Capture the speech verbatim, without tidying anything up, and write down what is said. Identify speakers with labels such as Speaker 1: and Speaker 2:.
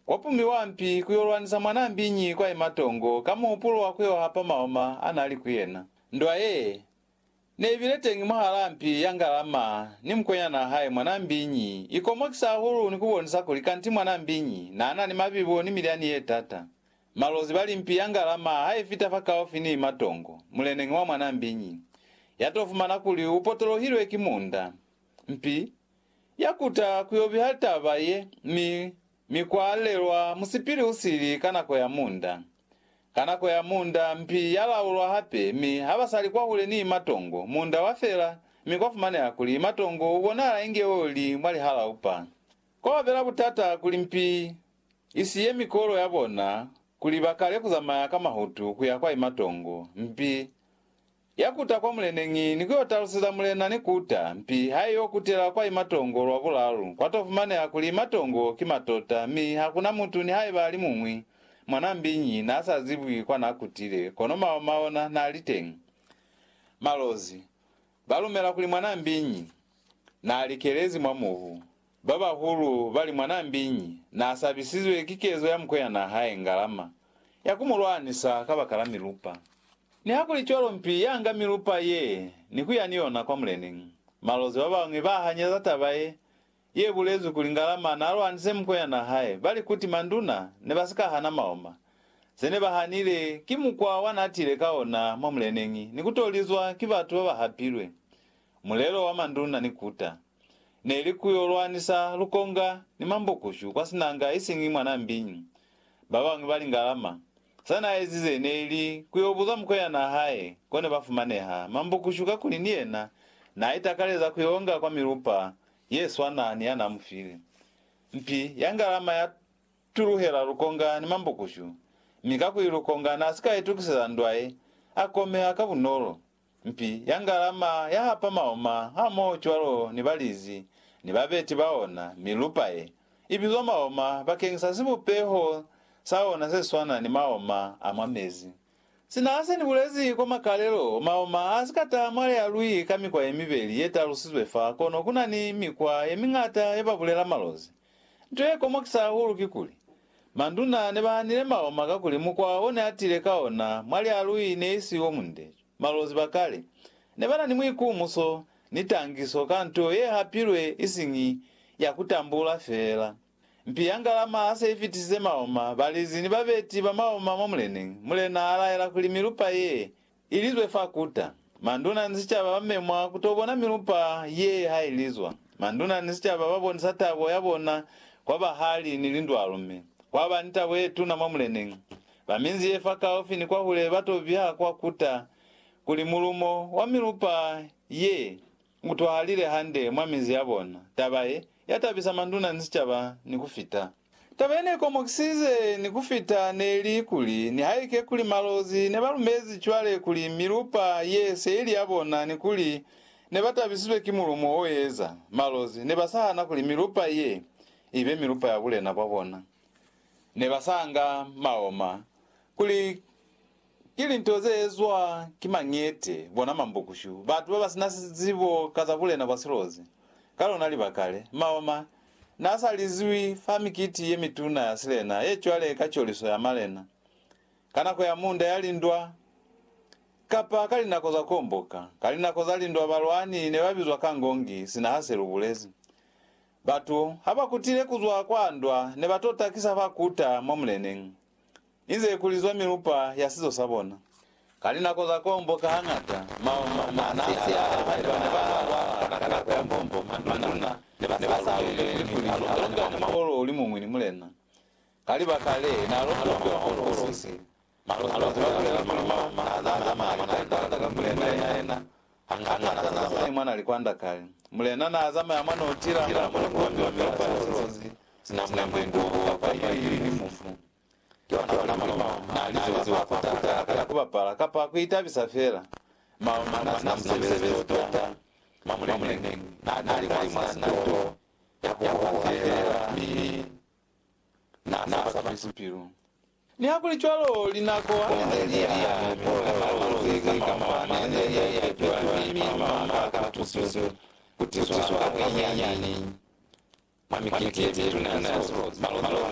Speaker 1: Wapumi wampi kuyolwanisa mwana mbinyi kwa imatongo kama upulo wakwewa hapa maoma anali kuyena. Ndwa ye, neviletengi mwahalampi yangalama ni mkwenya na hae mwana mbinyi. Ikomokisa hulu ni kubonisa kulikanti mwana mbinyi na anani mabibo ni miliani ye tata. Malozi bali mpi yangalama hae fita faka ofini imatongo. Mulenengi wa mwana mbinyi. Yatofu manakuli upotolo hilo ekimunda. Mpi, yakuta kuyobi hata baye mi mikwalelwa musipiri usiri kanako ya munda. Kanako ya munda mpi yalaulwa hape mi habasali kwa hule ni imatongo. Munda wafela mikwafumane akuli imatongo ubonala inge oli mwali hala upa. Kwa wabela butata kuli mpi isiye mikolo yabona kuli bakale kuzamaya kama hutu kuya kwa imatongo. Mpi yakuta kwa mulenengi nikuyo talusiza mulena nikuta mpi hayo kutela kwa imatongo lwa bulalu kwa tofumane akuli imatongo kimatota mi hakuna muntu ni haye bali mumwi mwana mbinyi na asa zibwi kwa nakutile kono mao maona na alitengi. Malozi balumela kuli mwana mbinyi na alikelezi mwamuhu baba hulu bali mwana mbinyi na asabisizwe kikezo ya mkwenya na haye ngalama yakumulwanisa kabakala milupa. Ni hakuli cholo mpi yanga milupa ye nikuya niona kwa mulenengi. Malozi baba ngibahanyeza tabaye ye bulezu kulingalama na alwanise mkwenya na haye bali kuti manduna ne basika hana maoma. Sene bahanile kimukwa wanatile kaona mwa mulenengi nikutolizwa kibatu baba hapilwe. Mulelo wa manduna nikuta. Ne ilikuyolwanisa lukonga ni mambo kushu kwa sinanga isingi mwana mbinyi. Baba ngibali ngalama. Sana ezize neili kuyobuza mkwenya na hae kone bafumaneha mambo kushuka kuli niena na itakaleza kuyonga kwa mirupa Yesu anani ana mfile. Mpi yangalama ya turuhera lukonga ni mambo kushu mikaku ilukonga na asika etukiseza ndwae akome akabunolo. Mpi yangalama ya hapa maoma hamo chwalo ni balizi ni babeti baona milupa e ibizwa maoma bakengisa sibupeho sawa na seswana ni maoma amamezi. Sinase ni bulezi kwa makalelo maoma asikata mwale ya lui kami kwa emibeli yeta lusizwe fa kono kuna ni mikwa emingata eba bulela malozi. Ntuye komokisa hulu kikuli. Manduna nebahanile maoma kakuli mukwa one atile kaona mwale ya lui neisi omunde. Malozi bakale. Nebana ni mwiku muso nitangiso kanto ye hapilwe isingi ya kutambula fela. Mpi yangalama ase ifitize maoma balizi ni babeti ba maoma mwamulenengi mulena alaela kuli milupa ye ilizwe fakuta. Manduna nisicha babamemwa kutobona milupa ye hailizwa. Manduna nisicha bababoni satabo yabona kwa bahali nilindu alume kwa banita wetu na mwamulenengi baminzi ye faka ofi ni kwa hule bato vya kwa kuta kuli mulumo wa milupa ye ngutuhalile hande mwamizi yabona tabaye yatabisa manduna nisichaba nikufita. Tabene komokisize nikufita neli kuli ni haike kuli malozi ne balumezi chwale kuli milupa yese ili yabona nikuli ne batabisizwe kimulumo oyeza malozi ne basana kuli milupa ye ibe milupa ya bule na babona ne basanga maoma kuli kili ntozezwa kimangete bona mambokushu batu baba sinasizibo kaza bule na basirozi kalo nali bakale maoma nasalizwi famikiti ye mituna ya silena ye chwale kacholiso ya malena kanako ya munda yalindwa kapa kali nakoza komboka kali nakoza lindwa balwani ne babizwa kangongi sina haselu bulezi batu haba kutile kuzwa kwandwa ne batota kisa bakuta momleneng inze kulizwa milupa yasizo sabona kali nakoza komboka hangata maoma na nasi ya kanako ya mbombo manduna nebasa alonga ulimu mwini mulena kali bakale na alonga kwa orosi malozi bakale mama na mama na mulena yana hangana na mwana alikwanda kale mulena na azama ya mwana otira mwana wa orosi sina mlembo kwa hiyo ni mufu kiona mama na alizo wafuta kala kuba para kapa kuita bisafera mama na mzee tota mamule mlenengi na nali kwa masnato ya kuwafera mi na na sabisupiru ni hakuli chwalo linako endelea malozi kama wanaendelea ya kwa mimi mama katusizo kutiswa kwa nyanyani mami kiti yetu na malozi